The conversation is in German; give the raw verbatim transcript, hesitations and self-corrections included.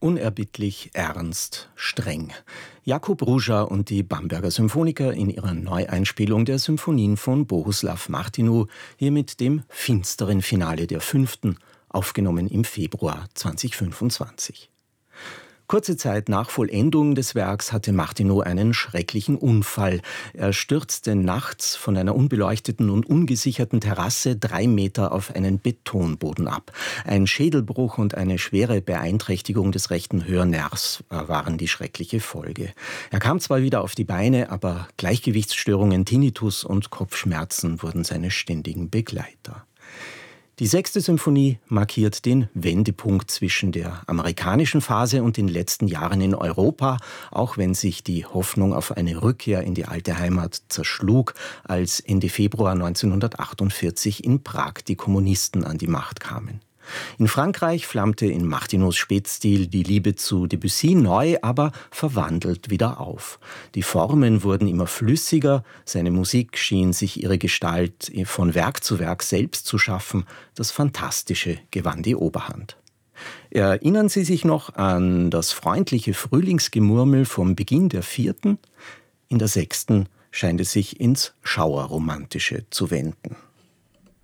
Unerbittlich, ernst, streng. Jakub Ruža und die Bamberger Symphoniker in ihrer Neueinspielung der Symphonien von Bohuslav Martinu, hier mit dem finsteren Finale der fünften, aufgenommen im Februar zweitausendfünfundzwanzig. Kurze Zeit nach Vollendung des Werks hatte Martinu einen schrecklichen Unfall. Er stürzte nachts von einer unbeleuchteten und ungesicherten Terrasse drei Meter auf einen Betonboden ab. Ein Schädelbruch und eine schwere Beeinträchtigung des rechten Hörnervs waren die schreckliche Folge. Er kam zwar wieder auf die Beine, aber Gleichgewichtsstörungen, Tinnitus und Kopfschmerzen wurden seine ständigen Begleiter. Die sechste Symphonie markiert den Wendepunkt zwischen der amerikanischen Phase und den letzten Jahren in Europa, auch wenn sich die Hoffnung auf eine Rückkehr in die alte Heimat zerschlug, als Ende Februar neunzehnhundertachtundvierzig in Prag die Kommunisten an die Macht kamen. In Frankreich flammte in Martinus Spätstil die Liebe zu Debussy neu, aber verwandelt wieder auf. Die Formen wurden immer flüssiger, seine Musik schien sich ihre Gestalt von Werk zu Werk selbst zu schaffen, das Fantastische gewann die Oberhand. Erinnern Sie sich noch an das freundliche Frühlingsgemurmel vom Beginn der vierten? In der sechsten scheint es sich ins Schauerromantische zu wenden.